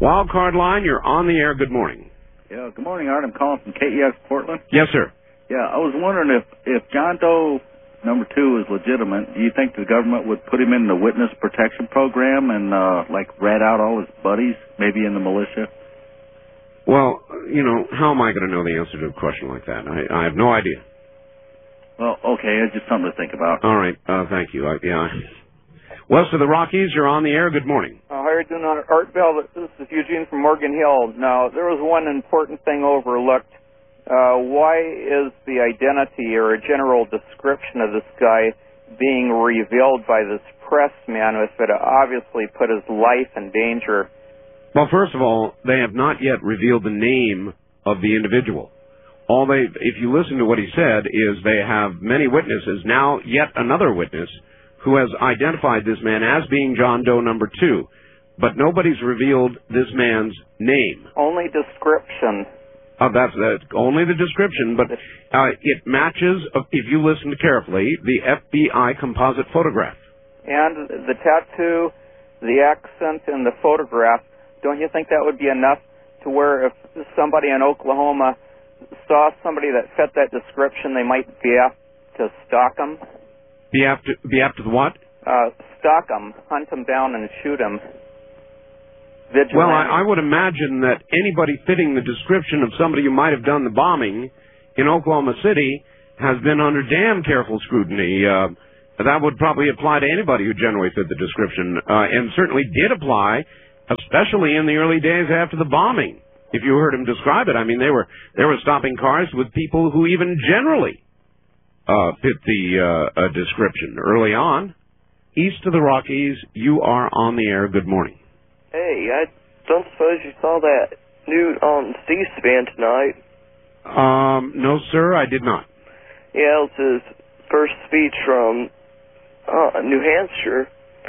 Wild Card Line, you're on the air. Good morning. Yeah, good morning, Art. I'm calling from KEX Portland. Yes, sir. Yeah, I was wondering if John Doe number 2 is legitimate, do you think the government would put him in the witness protection program and, rat out all his buddies, maybe in the militia? Well, how am I going to know the answer to a question like that? I have no idea. Well, okay, it's just something to think about. All right, thank you. West of the Rockies, you're on the air. Good morning. How are you doing, Art Bell? This is Eugene from Morgan Hill. Now, there was one important thing overlooked. Why is the identity or a general description of this guy being revealed by this press man if it obviously put his life in danger? Well, first of all, they have not yet revealed the name of the individual. If you listen to what he said, is they have many witnesses. Now, yet another witness who has identified this man as being John Doe number 2, but nobody's revealed this man's name. Only description. That's only the description, but it matches, if you listen carefully, the FBI composite photograph. And the tattoo, the accent, and the photograph, don't you think that would be enough to where if somebody in Oklahoma saw somebody that fit that description, they might be apt to stalk him? Be apt to what? Stalk him, hunt him down, and shoot him. Vigilante. Well, I would imagine that anybody fitting the description of somebody who might have done the bombing in Oklahoma City has been under damn careful scrutiny. That would probably apply to anybody who generally fit the description, and certainly did apply, especially in the early days after the bombing. If you heard him describe it, I mean, they were stopping cars with people who even generally fit the description early on. East of the Rockies, you are on the air. Good morning. Hey, I don't suppose you saw that nude on C-SPAN tonight? No, sir, I did not. Yeah, it was his first speech from New Hampshire,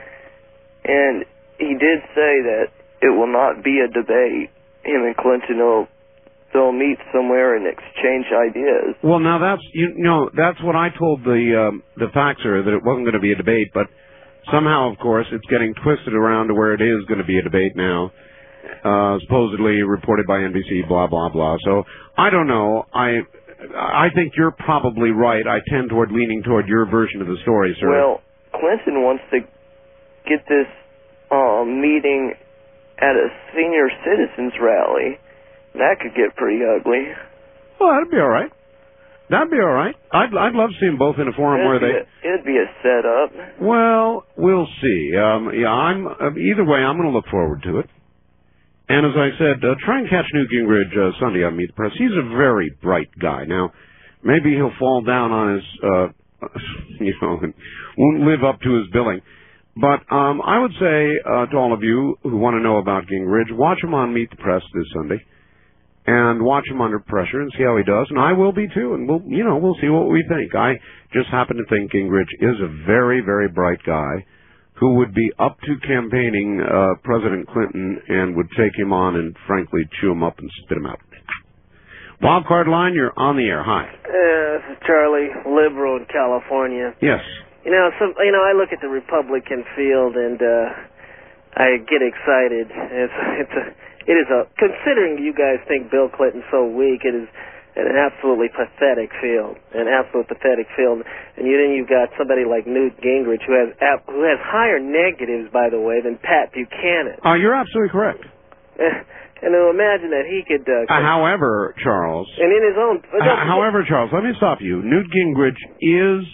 and he did say that it will not be a debate. Him and Clinton they'll meet somewhere and exchange ideas. Well, now that's what I told the faxer, that it wasn't going to be a debate, but somehow, of course, it's getting twisted around to where it is going to be a debate now, supposedly reported by NBC, blah, blah, blah. So, I don't know. I think you're probably right. I tend toward leaning toward your version of the story, sir. Well, Clinton wants to get this meeting at a senior citizens rally. That could get pretty ugly. Well, that'd be all right. That'd be all right. I'd love to see them both in a forum where they... It'd be a setup. Well, we'll see. Either way, I'm going to look forward to it. And as I said, try and catch Newt Gingrich Sunday on Meet the Press. He's a very bright guy. Now, maybe he'll fall down on his, won't live up to his billing. But I would say to all of you who want to know about Gingrich, watch him on Meet the Press this Sunday. And watch him under pressure and see how he does. And I will be too. And we'll see what we think. I just happen to think Gingrich is a very, very bright guy who would be up to campaigning President Clinton and would take him on and, frankly, chew him up and spit him out. Wild Card Line, you're on the air. Hi. This is Charlie, liberal in California. Yes. I look at the Republican field and I get excited. It is considering you guys think Bill Clinton's so weak, it is an absolutely pathetic field, and then you've got somebody like Newt Gingrich who has higher negatives, by the way, than Pat Buchanan. You're absolutely correct. And to imagine that he could... however, Charles... And in his own... however, Charles, let me stop you. Newt Gingrich is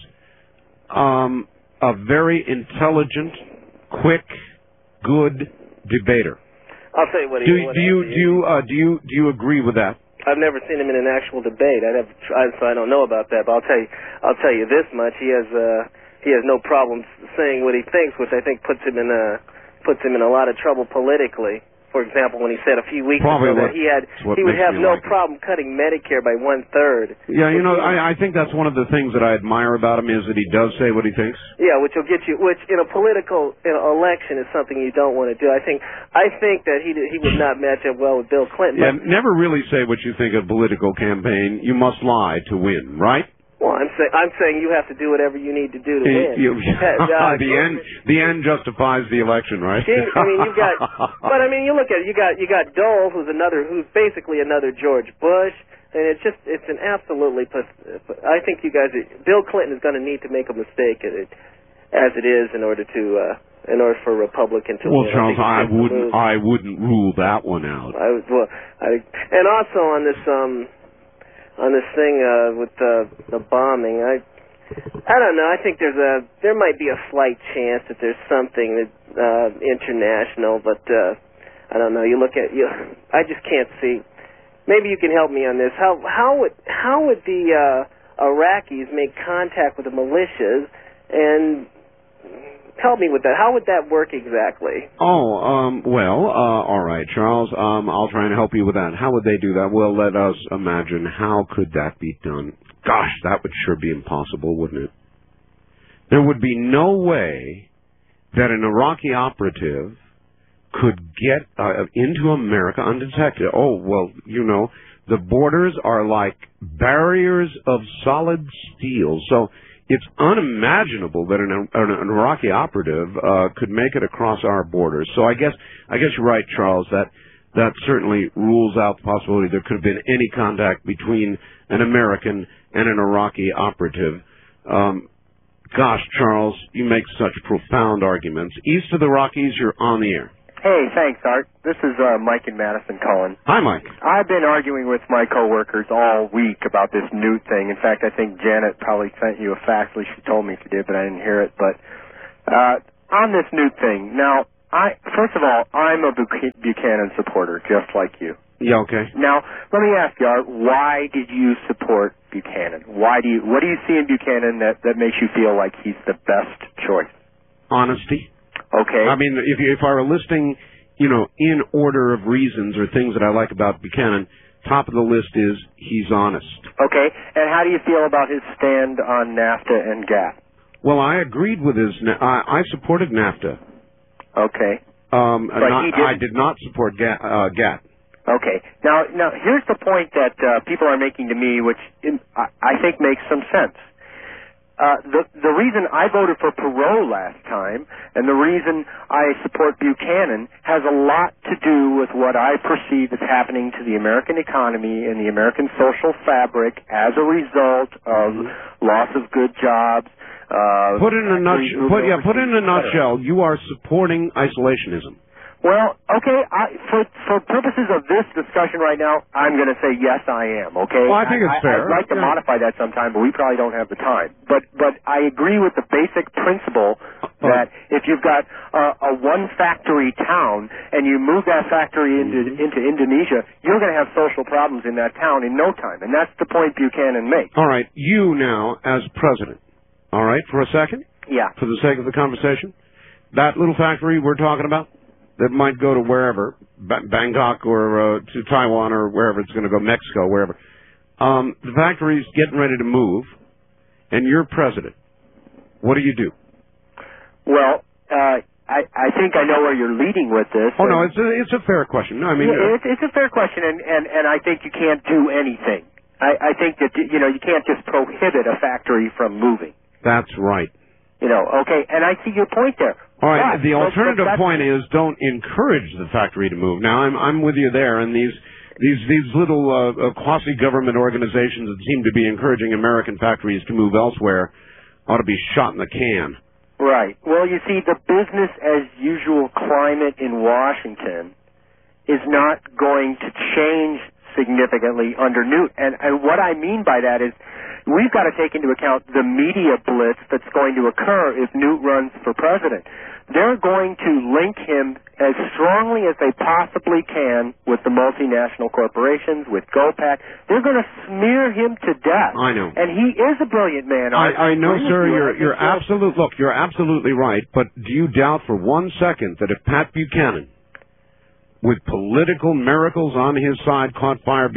a very intelligent, quick, good debater. I'll tell you what. Do you agree with that? I've never seen him in an actual debate. So I don't know about that. But I'll tell you this much: he has no problem saying what he thinks, which I think puts him in a lot of trouble politically. For example, when he said a few weeks ago that he would have no problem cutting Medicare by 1/3. Yeah, I think that's one of the things that I admire about him is that he does say what he thinks. Yeah, which in a political election is something you don't want to do. I think that he would not match up well with Bill Clinton. Yeah, never really say what you think of a political campaign. You must lie to win, right? Well, I'm saying you have to do whatever you need to do to win. The end justifies the election, right? I mean, but I mean, you look at it. You got Dole, who's basically another George Bush, and it's an absolutely. I think you guys, Bill Clinton is going to need to make a mistake as it is in order for a Republican to win. Well, Charles, I wouldn't rule that one out. And also on this thing with the bombing, I don't know. I think there might be a slight chance that there's something that international, but I don't know. I just can't see. Maybe you can help me on this. How would the Iraqis make contact with the militias, and help me with that? How would that work exactly? All right, Charles. I'll try and help you with that. How would they do that? Well, let us imagine. How could that be done? Gosh, that would sure be impossible, wouldn't it? There would be no way that an Iraqi operative could get into America undetected. Oh, well, the borders are like barriers of solid steel. So it's unimaginable that an Iraqi operative could make it across our borders. So I guess you're right, Charles. That certainly rules out the possibility there could have been any contact between an American and an Iraqi operative. Gosh, Charles, you make such profound arguments. East of the Rockies, you're on the air. Hey, thanks, Art. This is Mike in Madison calling. Hi, Mike. I've been arguing with my coworkers all week about this Newt thing. In fact, I think Janet probably sent you a fax. At least she told me she did, but I didn't hear it. But on this Newt thing, now, first of all, I'm a Buchanan supporter, just like you. Yeah, okay. Now, let me ask you, Art, why did you support Buchanan? What do you see in Buchanan that makes you feel like he's the best choice? Honesty. Okay. I mean, if I were listing, in order of reasons or things that I like about Buchanan, top of the list is he's honest. Okay. And how do you feel about his stand on NAFTA and GATT? Well, I agreed with I supported NAFTA. Okay. I did not support GATT. Okay. Now, here's the point that people are making to me, which I think makes some sense. The reason I voted for Perot last time, and the reason I support Buchanan, has a lot to do with what I perceive is happening to the American economy and the American social fabric as a result of loss of good jobs. Put in a nutshell, you are supporting isolationism. Well, okay, for purposes of this discussion right now, I'm going to say yes, I am, okay? Well, I think it's fair. I'd like to modify that sometime, but we probably don't have the time. But I agree with the basic principle that if you've got a one-factory town and you move that factory into Indonesia, you're going to have social problems in that town in no time, and that's the point Buchanan makes. All right, you now, as president, all right, for a second? Yeah. For the sake of the conversation, that little factory we're talking about, that might go to wherever, Bangkok or to Taiwan or wherever it's going to go, Mexico, wherever. The factory's getting ready to move, and you're president. What do you do? Well, I think I know where you're leading with this. Oh, no, it's a fair question. No, I mean... it's a fair question, and I think you can't do anything. I think that, you can't just prohibit a factory from moving. That's right. Okay, and I see your point there. All right, the alternative point is don't encourage the factory to move. Now, I'm with you there, and these little quasi-government organizations that seem to be encouraging American factories to move elsewhere ought to be shot in the can. Right. Well, you see, the business-as-usual climate in Washington is not going to change significantly under Newt. And what I mean by that is we've got to take into account the media blitz that's going to occur if Newt runs for president. They're going to link him as strongly as they possibly can with the multinational corporations, with GOPAC. They're going to smear him to death. I know. And he is a brilliant man. I know, sir. You're absolutely right. But do you doubt for 1 second that if Pat Buchanan, with political miracles on his side, caught fire,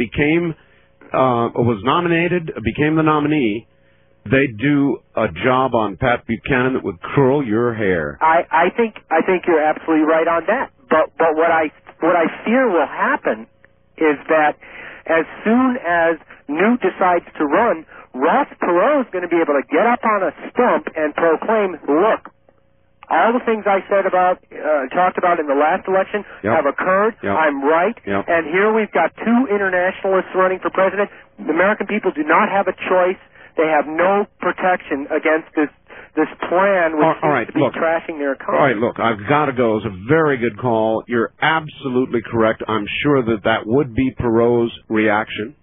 was nominated, became the nominee, they'd do a job on Pat Buchanan that would curl your hair? I think you're absolutely right on that. But what I fear will happen is that as soon as Newt decides to run, Ross Perot is going to be able to get up on a stump and proclaim, look, all the things I said about, talked about in the last election have occurred. I'm right. And here we've got two internationalists running for president. The American people do not have a choice. They have no protection against this plan which seems to be trashing their economy. All right, look, I've got to go. It's a very good call. You're absolutely correct. I'm sure that would be Perot's reaction.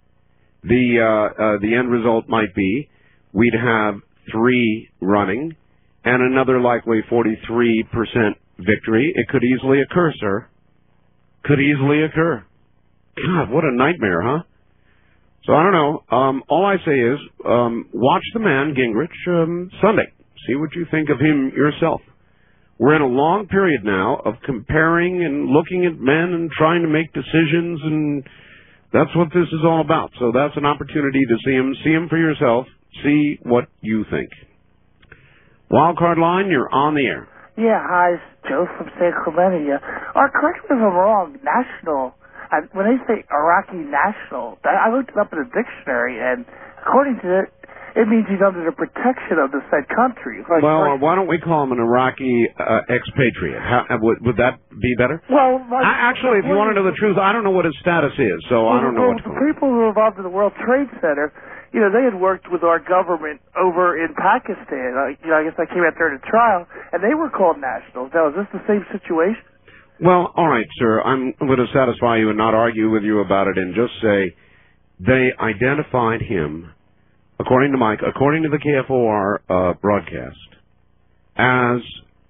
The end result might be we'd have 3 running and another likely 43% victory. It could easily occur, sir. Could easily occur. God, what a nightmare, huh? So I don't know. All I say is watch the man, Gingrich, Sunday. See what you think of him yourself. We're in a long period now of comparing and looking at men and trying to make decisions, and that's what this is all about. So that's an opportunity to see him for yourself, see what you think. Wildcard line, you're on the air. Yeah, hi, it's Joe from San Clemente. Correct me if I'm wrong, national. When they say Iraqi national, I looked it up in a dictionary, and according to it, it means he's under the protection of the said country. Well, why don't we call him an Iraqi expatriate? Would that be better? Well, actually, if you want to know the truth, I don't know what his status is, so I don't know what to call him. The people who were involved in the World Trade Center, they had worked with our government over in Pakistan. I guess I came out there to trial, and they were called nationals. Now, is this the same situation? Well, all right, sir. I'm going to satisfy you and not argue with you about it and just say they identified him, according to the KFOR broadcast, as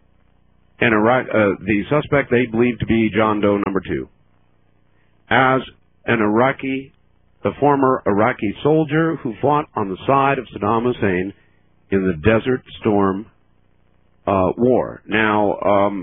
the suspect they believe to be John Doe number 2, as a former Iraqi soldier who fought on the side of Saddam Hussein in the Desert Storm war. Now,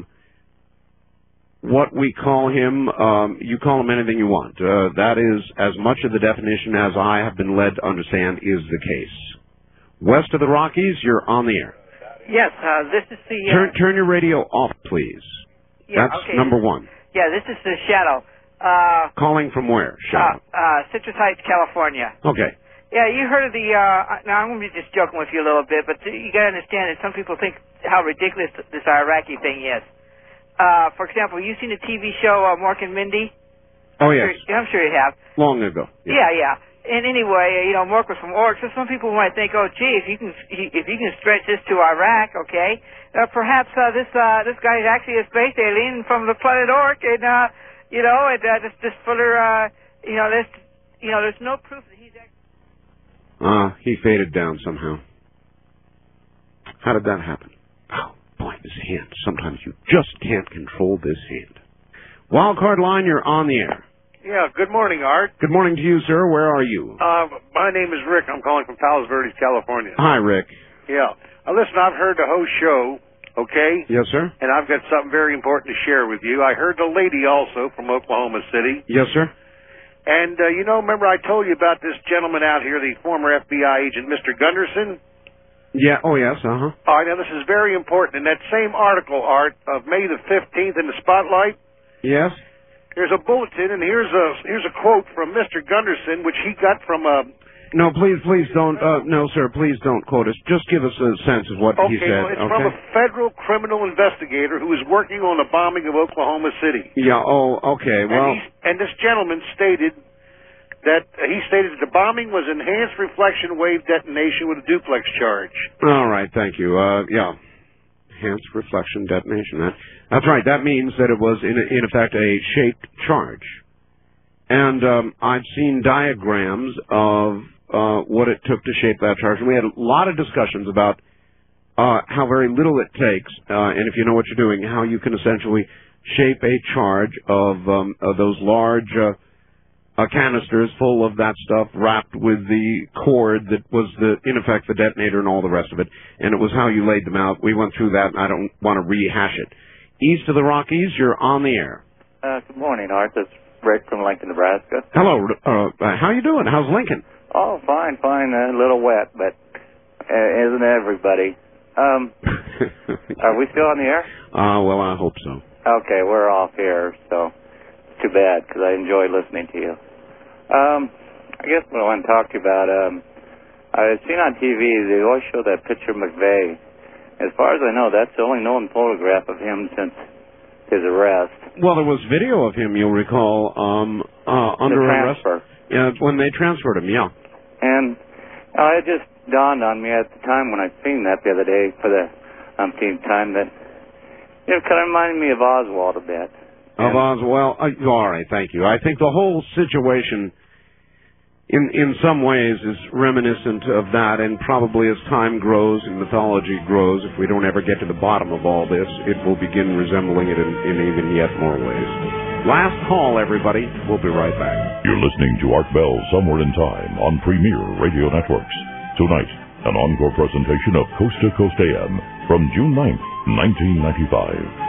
what we call him, you call him anything you want. That is as much of the definition as I have been led to understand is the case. West of the Rockies, you're on the air. Yes, this is the... Turn your radio off, please. Yeah, that's number 1. Yeah, this is the Shadow. Calling from where, Shadow? Citrus Heights, California. Okay. Yeah, you heard of the... now, I'm going to be just joking with you a little bit, but you got to understand that some people think how ridiculous this Iraqi thing is. For example, you seen the TV show Mork and Mindy? Oh, yes. I'm sure you have. Long ago. Yeah. And anyway, Mork was from Oregon, so some people might think, oh, gee, if you can stretch this to Iraq, okay, perhaps this guy is actually a space alien from the planet Orc, and this fuller, there's no proof that he's actually. He faded down somehow. How did that happen? Oh, boy, this hand. Sometimes you just can't control this hand. Wildcard line, you're on the air. Yeah, good morning, Art. Good morning to you, sir. Where are you? My name is Rick. I'm calling from Palos Verdes, California. Hi, Rick. Yeah. Listen, I've heard the whole show, okay? Yes, sir. And I've got something very important to share with you. I heard the lady also from Oklahoma City. Yes, sir. And, remember I told you about this gentleman out here, the former FBI agent, Mr. Gunderson? Yeah, oh, yes, uh-huh. All right, now this is very important. In that same article, Art, of May the 15th in the Spotlight. Yes. There's a bulletin, and here's a quote from Mr. Gunderson, which he got from a... No, please don't, no, sir, please don't quote us. Just give us a sense of what he said. Well, it's from a federal criminal investigator who was working on the bombing of Oklahoma City. Yeah, oh, okay, well... And this gentleman stated that the bombing was enhanced reflection wave detonation with a duplex charge. All right, thank you. Yeah. Enhanced reflection detonation. That's right. That means that it was, in effect, a shaped charge. And I've seen diagrams of what it took to shape that charge. And we had a lot of discussions about how very little it takes, and if you know what you're doing, how you can essentially shape a charge of those large canisters full of that stuff wrapped with the cord that was, in effect, the detonator and all the rest of it. And it was how you laid them out. We went through that, and I don't want to rehash it. East of the Rockies, you're on the air. Good morning, Art. This is Rick from Lincoln, Nebraska. Hello. How you doing? How's Lincoln? Oh, fine. A little wet, but isn't everybody? Are we still on the air? Well, I hope so. Okay, we're off here, so it's too bad because I enjoy listening to you. I guess what I want to talk to you about, I've seen on TV, they always show that picture of McVeigh. As far as I know, that's the only known photograph of him since his arrest. Well, there was video of him, you'll recall, under arrest. Yeah, when they transferred him, yeah. And it just dawned on me at the time when I seen that the other day for the umpteenth time that it kind of reminded me of Oswald a bit. Of Oswald? All right, thank you. I think the whole situation in some ways is reminiscent of that, and probably as time grows and mythology grows, if we don't ever get to the bottom of all this, it will begin resembling it in even yet more ways. Last call, everybody. We'll be right back. You're listening to Art Bell Somewhere in Time on Premier Radio Networks. Tonight, an encore presentation of Coast to Coast AM from June 9th, 1995.